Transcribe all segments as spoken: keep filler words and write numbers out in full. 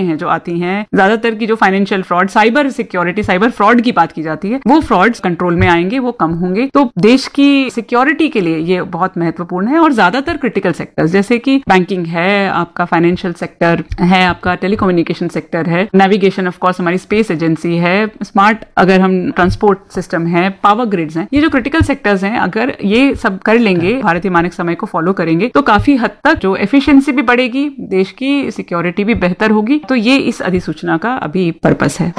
हैं जो आती हैं, ज्यादातर की जो financial fraud, cyber security, cyber fraud की बात की जाती है, वो फ्रॉड्स कंट्रोल में आएंगे, वो कम होंगे। तो देश की सिक्योरिटी के लिए ये बहुत महत्वपूर्ण है। और ज्यादातर क्रिटिकल सेक्टर्स जैसे कि बैंकिंग है, आपका फाइनेंशियल सेक्टर है, आपका टेलीकम्युनिकेशन सेक्टर है, नेविगेशन ऑफ कोर्स हमारी स्पेस एजेंसी है, स्मार्ट अगर हम ट्रांसपोर्ट सिस्टम है, पावर ग्रिड्स हैं, ये जो क्रिटिकल सेक्टर्स हैं, अगर ये सब कर लेंगे, भारतीय मानक समय को फॉलो करेंगे, तो काफी हद तक जो एफिशिएंसी भी बढ़ेगी, देश की सिक्योरिटी भी बेहतर होगी। तो ये इस अधिसूचना का अभी पर्पस है।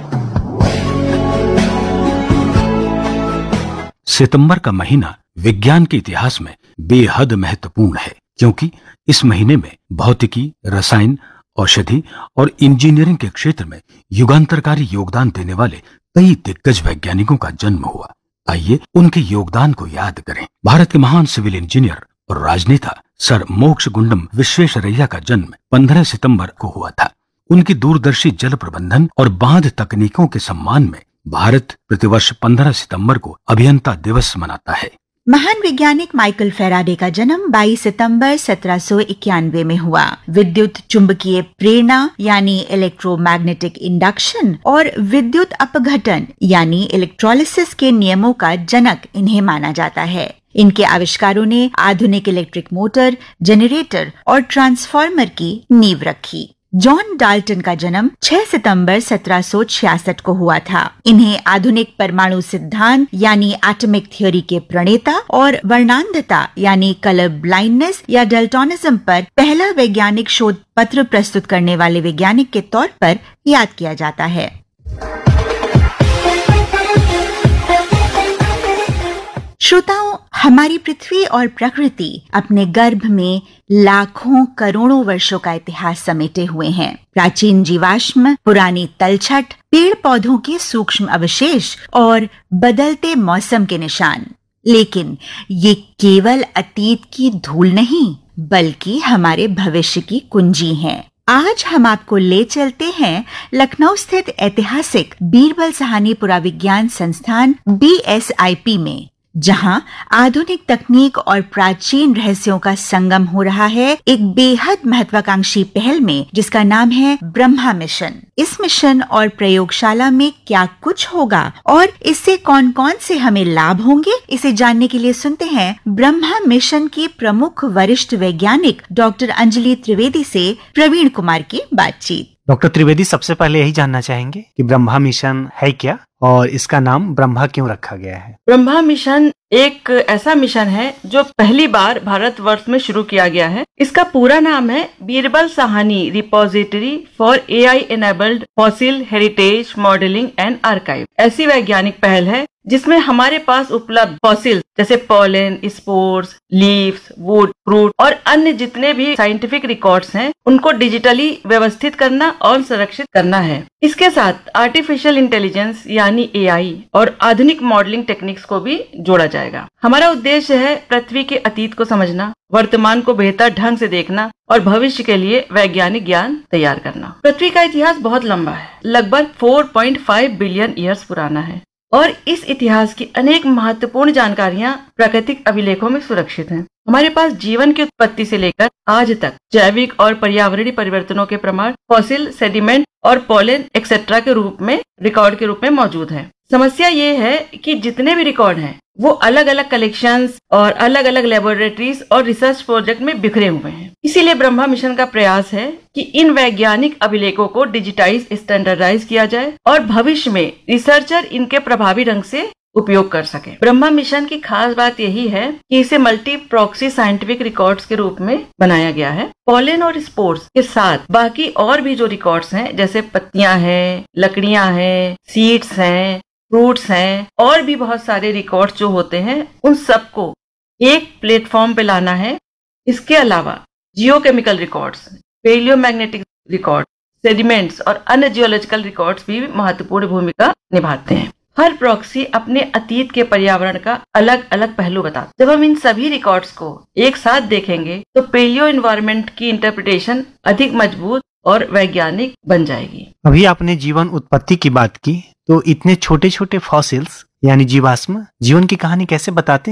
सितंबर का महीना विज्ञान के इतिहास में बेहद महत्वपूर्ण है, क्योंकि इस महीने में भौतिकी, रसायन, औषधि और इंजीनियरिंग के क्षेत्र में युगांतरकारी योगदान देने वाले कई दिग्गज वैज्ञानिकों का जन्म हुआ। आइए उनके योगदान को याद करें। भारत के महान सिविल इंजीनियर और राजनेता सर मोक्षगुंडम विश्वेश्वरैया का जन्म पंद्रह सितंबर को हुआ था। उनकी दूरदर्शी जल प्रबंधन और बांध तकनीकों के सम्मान में भारत प्रतिवर्ष पंद्रह सितंबर को अभियंता दिवस मनाता है। महान वैज्ञानिक माइकल फैराडे का जन्म बाईस सितंबर सत्रह सौ इक्यानवे में हुआ। विद्युत चुंबकीय प्रेरणा यानी इलेक्ट्रोमैग्नेटिक इंडक्शन और विद्युत अपघटन यानी इलेक्ट्रोलिसिस के नियमों का जनक इन्हें माना जाता है। इनके आविष्कारों ने आधुनिक इलेक्ट्रिक मोटर, जनरेटर और ट्रांसफार्मर की नींव रखी। जॉन डाल्टन का जन्म छह सितंबर सत्रह सौ छियासठ को हुआ था। इन्हें आधुनिक परमाणु सिद्धांत यानी एटॉमिक थ्योरी के प्रणेता और वर्णांधता यानी कलर ब्लाइंडनेस या डल्टोनिज्म पर पहला वैज्ञानिक शोध पत्र प्रस्तुत करने वाले वैज्ञानिक के तौर पर याद किया जाता है। श्रोताओं, हमारी पृथ्वी और प्रकृति अपने गर्भ में लाखों करोड़ों वर्षों का इतिहास समेटे हुए हैं। प्राचीन जीवाश्म, पुरानी तलछट, पेड़ पौधों के सूक्ष्म अवशेष और बदलते मौसम के निशान। लेकिन ये केवल अतीत की धूल नहीं, बल्कि हमारे भविष्य की कुंजी हैं। आज हम आपको ले चलते हैं लखनऊ स्थित ऐतिहासिक बीरबल साहनी पुराविज्ञान संस्थान बी एस आई पी में, जहां आधुनिक तकनीक और प्राचीन रहस्यों का संगम हो रहा है एक बेहद महत्वाकांक्षी पहल में, जिसका नाम है ब्रह्मा मिशन। इस मिशन और प्रयोगशाला में क्या कुछ होगा और इससे कौन कौन से हमें लाभ होंगे, इसे जानने के लिए सुनते हैं ब्रह्मा मिशन की प्रमुख वरिष्ठ वैज्ञानिक डॉक्टर अंजलि त्रिवेदी से प्रवीण कुमार की बातचीत। डॉक्टर त्रिवेदी, सबसे पहले यही जानना चाहेंगे कि ब्रह्मा मिशन है क्या और इसका नाम ब्रह्मा क्यों रखा गया है? ब्रह्मा मिशन एक ऐसा मिशन है जो पहली बार भारतवर्ष में शुरू किया गया है। इसका पूरा नाम है Birbal Sahni repository for AI enabled fossil heritage modelling and archive. ऐसी वैज्ञानिक पहल है जिसमें हमारे पास उपलब्ध फॉसिल जैसे pollen, spores, leaves, would, fruit और अन्य जितने भी साइंटिफिक रिकॉर्ड्स हैं, उनको डिजिटली व्यवस्थित करना और संरक्षित करना है। इसके साथ आर्टिफिशियल इंटेलिजेंस यानी एआई और आधुनिक मॉडलिंग टेक्निक्स को भी जोड़ा जाएगा। हमारा उद्देश्य है पृथ्वी के अतीत को समझना, वर्तमान को बेहतर ढंग से देखना और भविष्य के लिए वैज्ञानिक ज्ञान तैयार करना। पृथ्वी का इतिहास बहुत लंबा है, लगभग चार पॉइंट पाँच बिलियन ईयर्स पुराना है और इस इतिहास की अनेक महत्वपूर्ण जानकारियां प्राकृतिक अभिलेखों में सुरक्षित हैं। हमारे पास जीवन की उत्पत्ति से लेकर आज तक जैविक और पर्यावरणीय परिवर्तनों के प्रमाण फॉसिल, सेडिमेंट और पॉलन एक्सेट्रा के रूप में रिकॉर्ड के रूप में मौजूद है। समस्या ये है कि जितने भी रिकॉर्ड हैं वो अलग अलग कलेक्शंस और अलग अलग लेबोरेटरीज और रिसर्च प्रोजेक्ट में बिखरे हुए हैं। इसीलिए ब्रह्मा मिशन का प्रयास है कि इन वैज्ञानिक अभिलेखों को डिजिटाइज, स्टैंडर्डाइज किया जाए और भविष्य में रिसर्चर इनके प्रभावी ढंग से उपयोग कर सके। ब्रह्मा मिशन की खास बात यही है कि इसे मल्टी प्रॉक्सी साइंटिफिक रिकॉर्ड्स के रूप में बनाया गया है। पॉलन और स्पोर्स के साथ बाकी और भी जो रिकॉर्ड्स हैं, जैसे पत्तियां हैं, लकड़ियां हैं, सीड्स हैं, फ्रूट्स हैं और भी बहुत सारे रिकॉर्ड्स जो होते हैं, उन सबको एक प्लेटफॉर्म पे लाना है। इसके अलावा जियोकेमिकल रिकॉर्ड्स, पेलियोमैग्नेटिक रिकॉर्ड, सेडिमेंट्स और अन्य जियोलॉजिकल रिकॉर्ड्स भी महत्वपूर्ण भूमिका निभाते हैं। हर प्रॉक्सी अपने अतीत के पर्यावरण का अलग अलग पहलू बताता है। जब हम इन सभी रिकॉर्ड्स को एक साथ देखेंगे तो पेलियो एनवायरनमेंट की इंटरप्रिटेशन अधिक मजबूत और वैज्ञानिक बन जाएगी। अभी आपने जीवन उत्पत्ति की बात की, तो इतने छोटे छोटे फॉसिल्स यानी जीवाश्म जीवन की कहानी कैसे बताते हैं?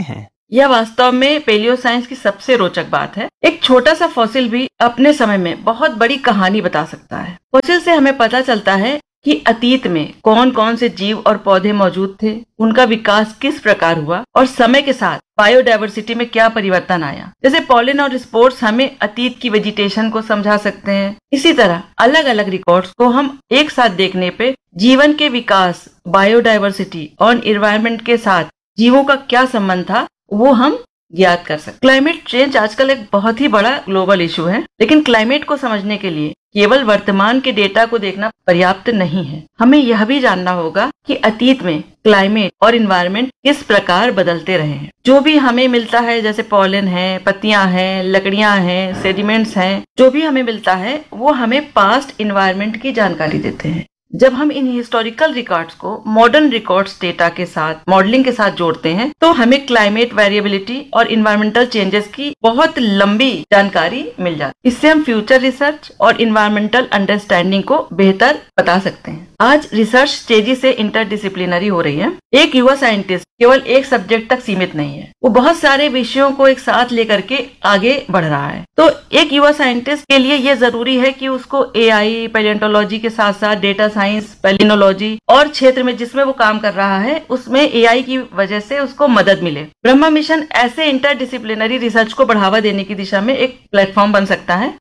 यह वास्तव में पेलियो साइंस की सबसे रोचक बात है। एक छोटा सा फॉसिल भी अपने समय में बहुत बड़ी कहानी बता सकता है। फॉसिल से हमें पता चलता है कि अतीत में कौन कौन से जीव और पौधे मौजूद थे, उनका विकास किस प्रकार हुआ और समय के साथ बायोडायवर्सिटी में क्या परिवर्तन आया। जैसे पॉलन और स्पोर्स हमें अतीत की वेजिटेशन को समझा सकते हैं। इसी तरह अलग अलग रिकॉर्ड्स को हम एक साथ देखने पे जीवन के विकास, बायोडायवर्सिटी और इन्वायरमेंट के साथ जीवों का क्या संबंध था वो हम याद कर सकते। क्लाइमेट चेंज आजकल एक बहुत ही बड़ा ग्लोबल इशू है, लेकिन क्लाइमेट को समझने के लिए केवल वर्तमान के डेटा को देखना पर्याप्त नहीं है। हमें यह भी जानना होगा कि अतीत में क्लाइमेट और इन्वायरमेंट किस प्रकार बदलते रहे हैं। जो भी हमें मिलता है, जैसे पॉलन है, पत्तियां हैं, लकड़ियां हैं, सेडिमेंट्स हैं, जो भी हमें मिलता है वो हमें पास्ट इन्वायरमेंट की जानकारी देते हैं। जब हम इन हिस्टोरिकल रिकॉर्ड्स को मॉडर्न रिकॉर्ड्स डेटा के साथ, मॉडलिंग के साथ जोड़ते हैं, तो हमें क्लाइमेट वेरिएबिलिटी और इन्वायरमेंटल चेंजेस की बहुत लंबी जानकारी मिल जाती है। इससे हम फ्यूचर रिसर्च और इन्वायरमेंटल अंडरस्टैंडिंग को बेहतर बता सकते हैं। आज रिसर्च तेजी से इंटरडिसिप्लिनरी हो रही है। एक युवा साइंटिस्ट केवल एक सब्जेक्ट तक सीमित नहीं है, वो बहुत सारे विषयों को एक साथ लेकर के आगे बढ़ रहा है। तो एक युवा साइंटिस्ट के लिए ये जरूरी है कि उसको एआई, पैलियोंटोलॉजी के साथ साथ डेटा साइंस, पैलिनोलॉजी और क्षेत्र में जिसमें वो काम कर रहा है उसमें एआई की वजह से उसको मदद मिले। ब्रह्मा मिशन ऐसे इंटरडिसिप्लिनरी रिसर्च को बढ़ावा देने की दिशा में एक प्लेटफॉर्म बन सकता है।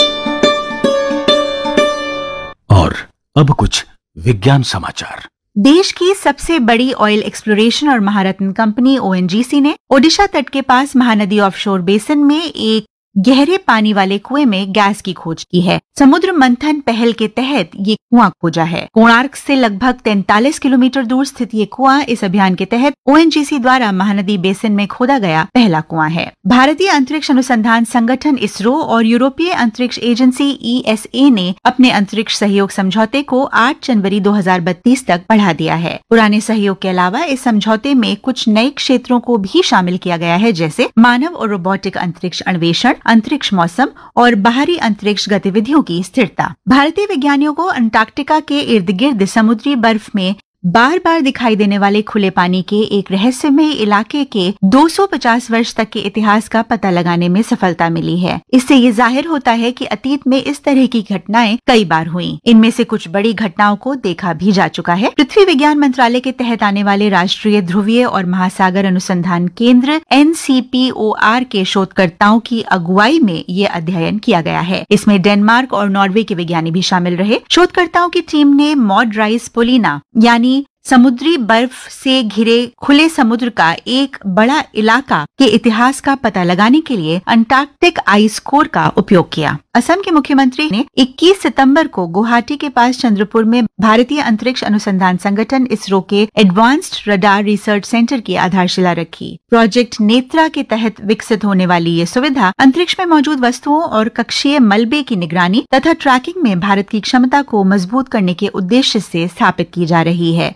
और अब कुछ विज्ञान समाचार। देश की सबसे बड़ी ऑयल एक्सप्लोरेशन और महारत्न कंपनी ओएनजीसी ने ओडिशा तट के पास महानदी ऑफशोर बेसिन में एक गहरे पानी वाले कुएं में गैस की खोज की है। समुद्र मंथन पहल के तहत ये कुआं खोजा है। कोणार्क से लगभग तैंतालीस किलोमीटर दूर स्थित ये कुआं इस अभियान के तहत ओएनजीसी द्वारा महानदी बेसिन में खोदा गया पहला कुआं है। भारतीय अंतरिक्ष अनुसंधान संगठन इसरो और यूरोपीय अंतरिक्ष एजेंसी ईएसए ने अपने अंतरिक्ष सहयोग समझौते को आठ जनवरी दो हजार बत्तीस तक बढ़ा दिया है। पुराने सहयोग के अलावा इस समझौते में कुछ नए क्षेत्रों को भी शामिल किया गया है, जैसे मानव और रोबोटिक अंतरिक्ष अन्वेषण, अंतरिक्ष मौसम और बाहरी अंतरिक्ष गतिविधियों की स्थिरता। भारतीय वैज्ञानिकों को अंटार्कटिका के इर्द गिर्द समुद्री बर्फ में बार बार दिखाई देने वाले खुले पानी के एक रहस्यमय इलाके के दो सौ पचास वर्ष तक के इतिहास का पता लगाने में सफलता मिली है। इससे ये जाहिर होता है कि अतीत में इस तरह की घटनाएं कई बार हुई। इनमें से कुछ बड़ी घटनाओं को देखा भी जा चुका है। पृथ्वी विज्ञान मंत्रालय के तहत आने वाले राष्ट्रीय ध्रुवीय और महासागर अनुसंधान केंद्र N C P O R के शोधकर्ताओं की अगुवाई में ये अध्ययन किया गया है। इसमें डेनमार्क और नॉर्वे के विज्ञानी भी शामिल रहे। शोधकर्ताओं की टीम ने मॉड राइस पोलिना यानी समुद्री बर्फ से घिरे खुले समुद्र का एक बड़ा इलाका के इतिहास का पता लगाने के लिए अंटार्कटिक आइस कोर का उपयोग किया। असम के मुख्यमंत्री ने इक्कीस सितंबर को गुवाहाटी के पास चंद्रपुर में भारतीय अंतरिक्ष अनुसंधान संगठन इसरो के एडवांस्ड रडार रिसर्च सेंटर की आधारशिला रखी। प्रोजेक्ट नेत्रा के तहत विकसित होने वाली ये सुविधा अंतरिक्ष में मौजूद वस्तुओं और कक्षीय मलबे की निगरानी तथा ट्रैकिंग में भारत की क्षमता को मजबूत करने के उद्देश्य से स्थापित की जा रही है।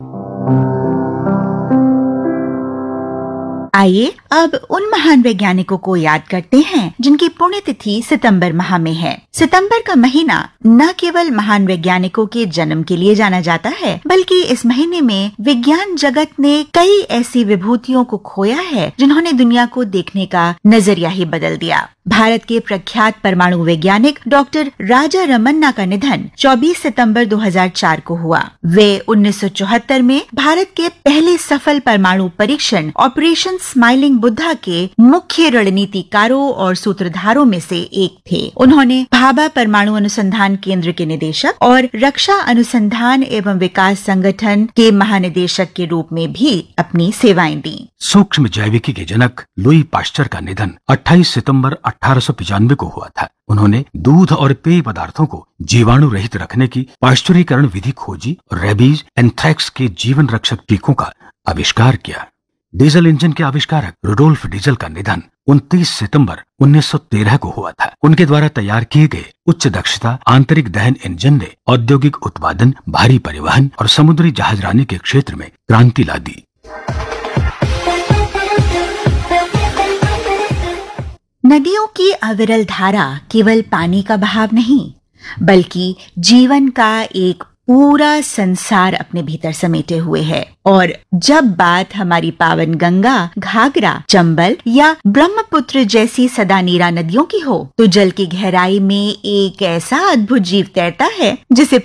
आइए अब उन महान वैज्ञानिकों को याद करते हैं जिनकी पुण्यतिथि सितंबर माह में है। सितंबर का महीना न केवल महान वैज्ञानिकों के जन्म के लिए जाना जाता है, बल्कि इस महीने में विज्ञान जगत ने कई ऐसी विभूतियों को खोया है जिन्होंने दुनिया को देखने का नजरिया ही बदल दिया। भारत के प्रख्यात परमाणु वैज्ञानिक डॉक्टर राजा रमन्ना का निधन चौबीस सितंबर दो हज़ार चार को हुआ। वे उन्नीस सौ चौहत्तर में भारत के पहले सफल परमाणु परीक्षण ऑपरेशन स्माइलिंग बुद्धा के मुख्य रणनीतिकारों और सूत्रधारों में से एक थे। उन्होंने भाभा परमाणु अनुसंधान केंद्र के निदेशक और रक्षा अनुसंधान एवं विकास संगठन के महानिदेशक के रूप में भी अपनी सेवाएं दी। सूक्ष्म जैविकी के जनक लुई पाश्चर का निधन अट्ठाईस सितंबर अठारह सौ पचानवे को हुआ था। उन्होंने दूध और पेय पदार्थों को जीवाणु रहित रखने की पाश्चुरीकरण विधि खोजी और रेबीज, एंथ्रैक्स के जीवन रक्षक टीकों का आविष्कार किया। डीजल इंजन के आविष्कारक रुडोल्फ डीजल का निधन उनतीस सितंबर उन्नीस सौ तेरह को हुआ था। उनके द्वारा तैयार किए गए उच्च दक्षता आंतरिक दहन इंजन ने औद्योगिक उत्पादन, भारी परिवहन और समुद्री जहाजरानी के क्षेत्र में क्रांति ला दी। नदियों की अविरल धारा केवल पानी का बहाव नहीं, बल्कि जीवन का एक पूरा संसार अपने भीतर समेटे हुए है। और जब बात हमारी पावन गंगा, घाघरा, चंबल या ब्रह्मपुत्र जैसी सदा नीरा नदियों की हो, तो जल की गहराई में एक ऐसा अद्भुत जीव तैरता है जिसे